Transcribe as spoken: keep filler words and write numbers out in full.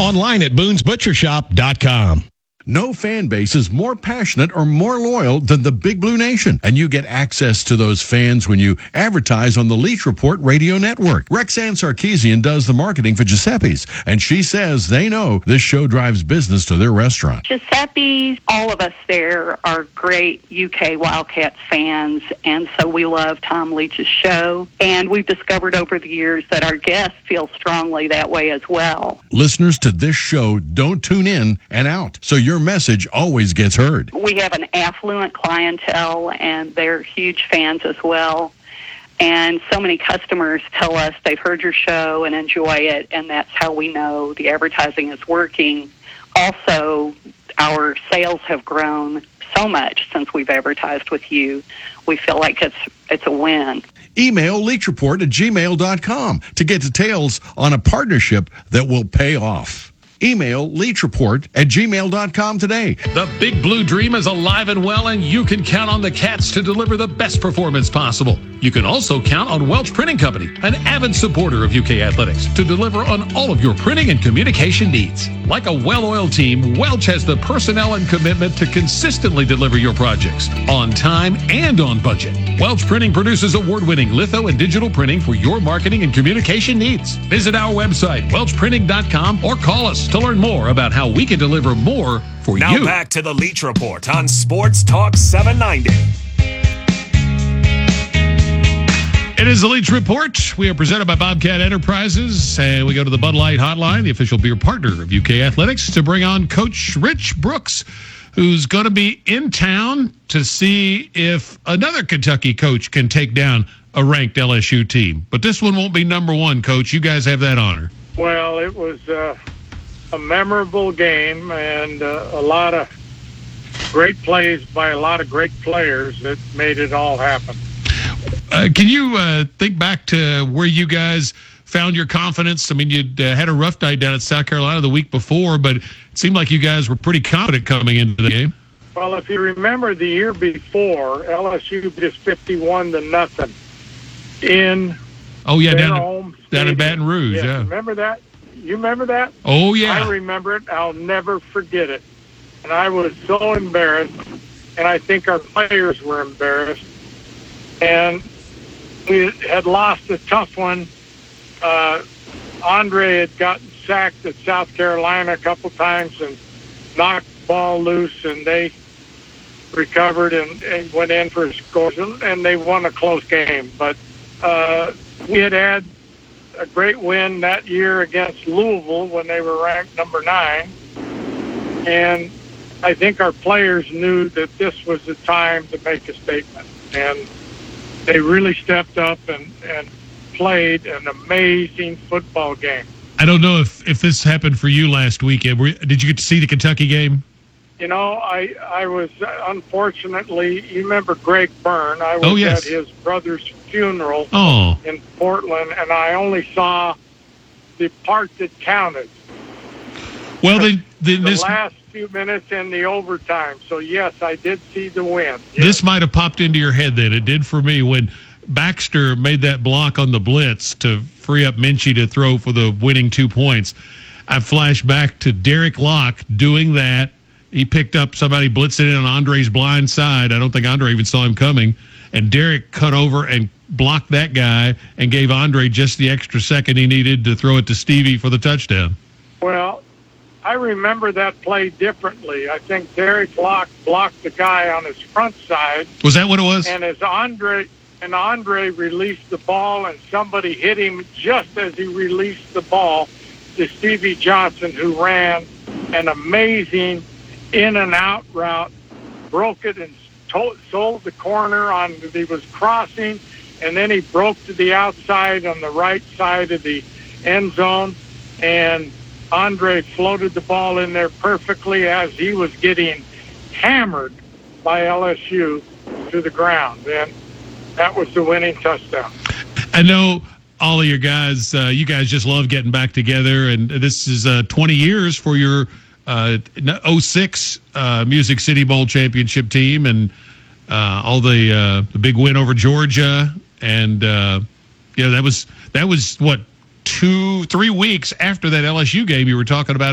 Online at boons butcher shop dot com. No fan base is more passionate or more loyal than the Big Blue Nation, and you get access to those fans when you advertise on the Leach Report radio network. Rexanne Sarkeesian does the marketing for Giuseppe's, and she says they know this show drives business to their restaurant. Giuseppe's, all of us there are great U K Wildcats fans, and so we love Tom Leach's show, and we've discovered over the years that our guests feel strongly that way as well. Listeners to this show don't tune in and out, so you're Your message always gets heard. We have an affluent clientele, and they're huge fans as well. And so many customers tell us they've heard your show and enjoy it, and that's how we know the advertising is working. Also, our sales have grown so much since we've advertised with you. We feel like it's it's a win. Email leachreport at gmail dot com to get details on a partnership that will pay off. Email leachreport at gmail dot com today. The Big Blue Dream is alive and well, and you can count on the Cats to deliver the best performance possible. You can also count on Welch Printing Company, an avid supporter of U K Athletics, to deliver on all of your printing and communication needs. Like a well-oiled team, Welch has the personnel and commitment to consistently deliver your projects on time and on budget. Welch Printing produces award-winning litho and digital printing for your marketing and communication needs. Visit our website, welch printing dot com, or call us to learn more about how we can deliver more for now you. Now back to the Leach Report on Sports Talk seven ninety. It is the Leach Report. We are presented by Bobcat Enterprises, and we go to the Bud Light Hotline, the official beer partner of U K Athletics, to bring on Coach Rich Brooks, who's going to be in town to see if another Kentucky coach can take down a ranked L S U team. But this one won't be number one, Coach. You guys have that honor. Well, it was uh, a memorable game and uh, a lot of great plays by a lot of great players that made it all happen. Uh, can you uh, think back to where you guys found your confidence? I mean, you'd uh, had a rough night down at South Carolina the week before, but it seemed like you guys were pretty confident coming into the game. Well, if you remember the year before, L S U beat us fifty-one to nothing in oh yeah their down, home down in Baton Rouge. Yes, yeah, remember that? You remember that? Oh yeah, I remember it. I'll never forget it. And I was so embarrassed, and I think our players were embarrassed. And we had lost a tough one. Uh, Andre had gotten sacked at South Carolina a couple times and knocked the ball loose, and they recovered and, and went in for scores, and they won a close game. But uh, we had had a great win that year against Louisville when they were ranked number nine. And I think our players knew that this was the time to make a statement. And they really stepped up and, and played an amazing football game. I don't know if, if this happened for you last weekend. Were, did you get to see the Kentucky game? You know, I I was, unfortunately, you remember Greg Byrne. I was oh, yes. at his brother's funeral oh. in Portland, and I only saw the part that counted. Well, then, then the this... last few minutes in the overtime. So, yes, I did see the win. Yes. This might have popped into your head then. It did for me when Baxter made that block on the blitz to free up Minchie to throw for the winning two points. I flashed back to Derek Locke doing that. He picked up somebody blitzing in on Andre's blind side. I don't think Andre even saw him coming. And Derek cut over and blocked that guy and gave Andre just the extra second he needed to throw it to Stevie for the touchdown. Well, I remember that play differently. I think Derek Locke blocked the guy on his front side. Was that what it was? And as Andre and Andre released the ball, and somebody hit him just as he released the ball to Stevie Johnson, who ran an amazing in and out route, broke it and to- sold the corner on. He was crossing, and then he broke to the outside on the right side of the end zone, and Andre floated the ball in there perfectly as he was getting hammered by L S U to the ground. And that was the winning touchdown. I know all of your guys, uh, you guys just love getting back together. And this is uh, twenty years for your uh, oh six uh, Music City Bowl championship team, and uh, all the, uh, the big win over Georgia. And, uh, you know, that was, that was what, two, three weeks after that L S U game you were talking about